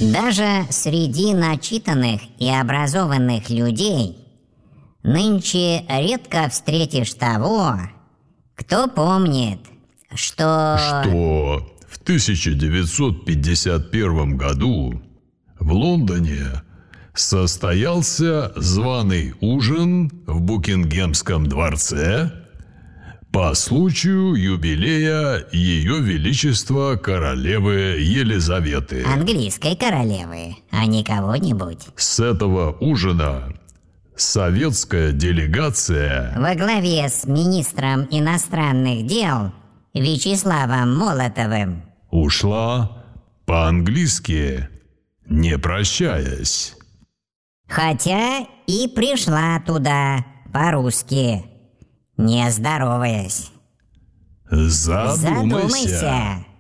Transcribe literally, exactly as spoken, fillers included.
Даже среди начитанных и образованных людей нынче редко встретишь того, кто помнит, что... Что в тысяча девятьсот пятьдесят первом году в Лондоне состоялся званый ужин в Букингемском дворце по случаю юбилея Ее Величества королевы Елизаветы. Английской королевы, а не кого-нибудь. С этого ужина советская делегация во главе с министром иностранных дел Вячеславом Молотовым ушла по-английски, не прощаясь. Хотя и пришла туда по-русски, не здороваясь. Задумайся. Задумайся.